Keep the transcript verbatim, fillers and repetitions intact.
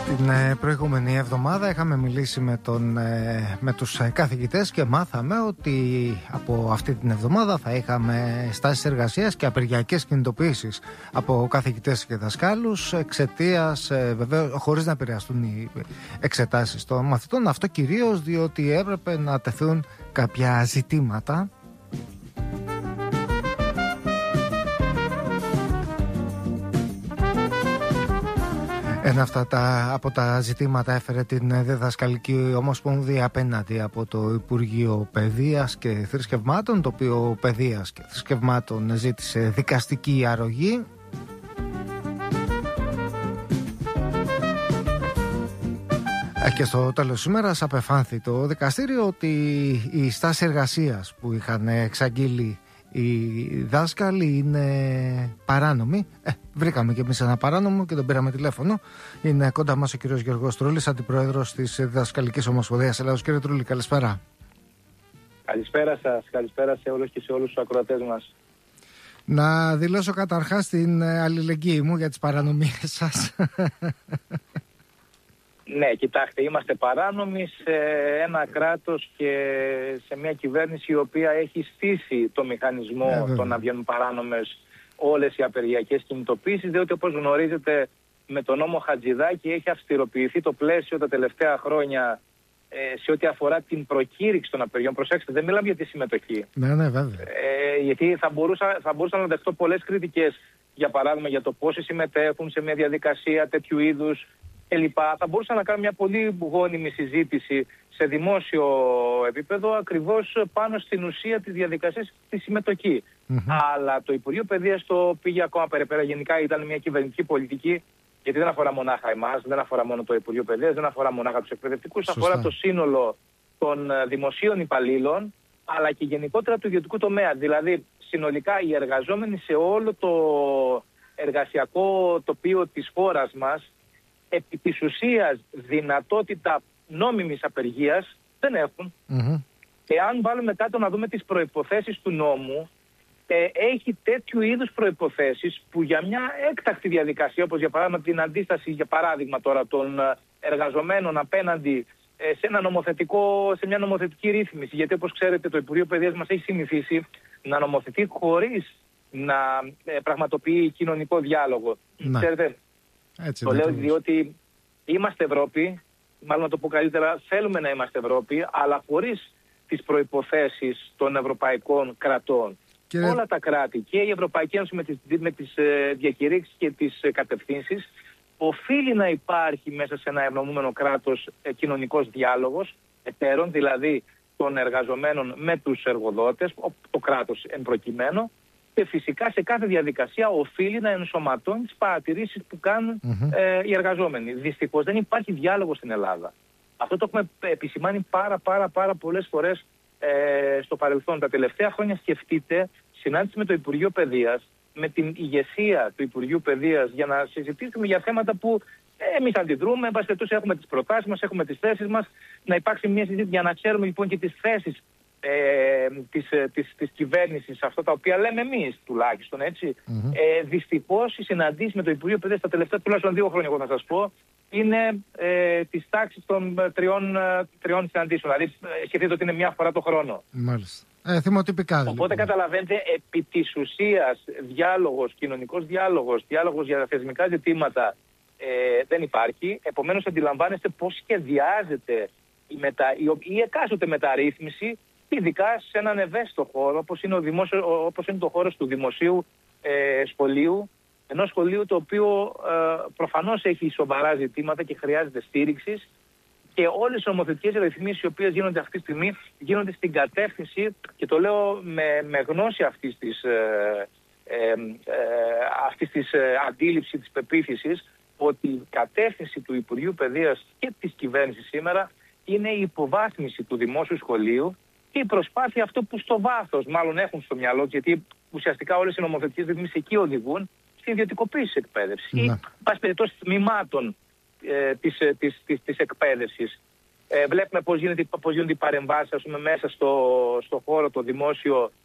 Την προηγούμενη εβδομάδα είχαμε μιλήσει με, τον, με τους καθηγητές και μάθαμε ότι από αυτή την εβδομάδα θα είχαμε στάσεις εργασίας και απεργιακές κινητοποιήσεις από καθηγητές και δασκάλους εξαιτίας, βεβαίως, χωρίς να επηρεαστούν οι εξετάσεις των μαθητών. Αυτό κυρίως διότι έπρεπε να τεθούν κάποια ζητήματα. Ένα αυτά τα, από τα ζητήματα έφερε την Διδασκαλική Ομοσπονδία απέναντι από το Υπουργείο Παιδείας και Θρησκευμάτων, το οποίο Παιδείας και Θρησκευμάτων ζήτησε δικαστική αρρωγή. Και στο τέλος σήμερα απεφάνθη το δικαστήριο ότι η στάση εργασίας που είχαν εξαγγείλει οι δάσκαλοι είναι παράνομοι. Ε, βρήκαμε και εμείς ένα παράνομο και τον πήραμε τηλέφωνο. Είναι κοντά μας ο κύριος Γιώργος Τρούλης, αντιπρόεδρος της Διδασκαλικής Ομοσπονδίας Ελλάδος. Κύριε Τρούλη, καλησπέρα. Καλησπέρα σας, καλησπέρα σε όλους και σε όλους τους ακροατές μας. Να δηλώσω καταρχάς την αλληλεγγύη μου για τις παρανομίες σας. Ναι, κοιτάξτε, είμαστε παράνομοι σε ένα κράτος και σε μια κυβέρνηση η οποία έχει στήσει το μηχανισμό ε, το να βγαίνουν παράνομες όλες οι απεργιακές κινητοποίησεις, διότι όπως γνωρίζετε με τον νόμο Χατζηδάκη έχει αυστηροποιηθεί το πλαίσιο τα τελευταία χρόνια ε, σε ό,τι αφορά την προκήρυξη των απεργιών. Προσέξτε, δεν μιλάμε για τη συμμετοχή. Ναι, ναι, βέβαια. Ε, γιατί θα μπορούσα, θα μπορούσα να δεχτώ πολλές κριτικές, για παράδειγμα για το πόσοι συμμετέχουν σε μια διαδικασία τέτοιου είδους. Θα μπορούσα να κάνω μια πολύ γόνιμη συζήτηση σε δημόσιο επίπεδο ακριβώς πάνω στην ουσία της διαδικασίας, τη συμμετοχή. Mm-hmm. Αλλά το Υπουργείο Παιδείας το πήγε ακόμα περαιτέρω. Γενικά ήταν μια κυβερνητική πολιτική, γιατί δεν αφορά μονάχα εμάς, δεν αφορά μόνο το Υπουργείο Παιδείας, δεν αφορά μονάχα τους εκπαιδευτικούς, αφορά το σύνολο των δημοσίων υπαλλήλων, αλλά και γενικότερα του ιδιωτικού τομέα. Δηλαδή, συνολικά οι εργαζόμενοι σε όλο το εργασιακό τοπίο της χώρας μας, επί της ουσίας δυνατότητα νόμιμης απεργίας δεν έχουν. Mm-hmm. Εάν βάλουμε κάτω να δούμε τις προϋποθέσεις του νόμου, ε, έχει τέτοιου είδους προϋποθέσεις που για μια έκτακτη διαδικασία, όπως για παράδειγμα την αντίσταση, για παράδειγμα τώρα των εργαζομένων απέναντι ε, σε, ένα νομοθετικό, σε μια νομοθετική ρύθμιση, γιατί όπως ξέρετε το Υπουργείο Παιδείας μας έχει συνηθίσει να νομοθετεί χωρίς να ε, πραγματοποιεί κοινωνικό διάλογο. Ναι. Ξέρετε, έτσι, το λέω διότι είμαστε Ευρώπη, μάλλον να το πω καλύτερα, θέλουμε να είμαστε Ευρώπη, αλλά χωρίς τις προϋποθέσεις των ευρωπαϊκών κρατών. Και... όλα τα κράτη και η Ευρωπαϊκή Ένωση με τις, με τις ε, διακηρύξεις και τις ε, κατευθύνσεις, οφείλει να υπάρχει μέσα σε ένα ευνοούμενο κράτος ε, κοινωνικός διάλογος εταίρων, δηλαδή των εργαζομένων με τους εργοδότες, το κράτος εν προκειμένου. Και φυσικά σε κάθε διαδικασία οφείλει να ενσωματώνει τις παρατηρήσεις που κάνουν mm-hmm. ε, οι εργαζόμενοι. Δυστυχώς δεν υπάρχει διάλογο στην Ελλάδα. Αυτό το έχουμε επισημάνει πάρα πάρα πάρα πολλές φορές ε, στο παρελθόν. Τα τελευταία χρόνια σκεφτείτε συνάντηση με το Υπουργείο Παιδείας, με την ηγεσία του Υπουργείου Παιδείας για να συζητήσουμε για θέματα που ε, εμείς αντιδρούμε, εμπαστετούς έχουμε τις προτάσεις μας, έχουμε τις θέσεις μας, να υπάρξει μια συζήτηση για να ξέρουμε λοιπόν και τις θέσεις Ε, της, της, της κυβέρνησης, αυτά τα οποία λέμε εμείς τουλάχιστον, έτσι. Mm-hmm. Ε, δυστυχώς οι συναντήσεις με το Υπουργείο Παιδείας τα τελευταία τουλάχιστον δύο χρόνια, εγώ θα σας πω, είναι ε, της τάξης των τριών, τριών συναντήσεων. Δηλαδή, σκεφτείτε ότι είναι μια φορά το χρόνο. Μάλιστα. Ε, θυμοτυπικά. Οπότε λοιπόν. καταλαβαίνετε, επί της ουσίας, διάλογος, κοινωνικός διάλογος, διάλογος για τα θεσμικά ζητήματα ε, δεν υπάρχει. Επομένως, αντιλαμβάνεστε πώς σχεδιάζεται η, μετα... η εκάστοτε μεταρρύθμιση, ειδικά σε έναν ευαίσθητο χώρο, όπως είναι, ο δημόσιο, όπως είναι το χώρος του δημοσίου ε, σχολείου, ενός σχολείου το οποίο ε, προφανώς έχει σοβαρά ζητήματα και χρειάζεται στήριξη, και όλες οι νομοθετικές ρυθμίσεις οι οποίες γίνονται αυτή τη στιγμή γίνονται στην κατεύθυνση, και το λέω με, με γνώση αυτής της, ε, ε, ε, αυτής της ε, αντίληψης, της πεποίθησης, ότι η κατεύθυνση του Υπουργείου Παιδείας και της κυβέρνησης σήμερα είναι η υποβάθμιση του δημόσιου σχολείου και η προσπάθεια αυτό που στο βάθος μάλλον έχουν στο μυαλό τους, γιατί ουσιαστικά όλες οι νομοθετικές ρυθμίσεις εκεί οδηγούν στην ιδιωτικοποίηση της εκπαίδευσης ή, πάση περιπτώσει, τμήματων ε, της, της, της, της εκπαίδευσης. Ε, βλέπουμε πώς, γίνεται, πώς γίνονται οι παρεμβάσεις, ας πούμε, μέσα στο, στο χώρο το δημόσιο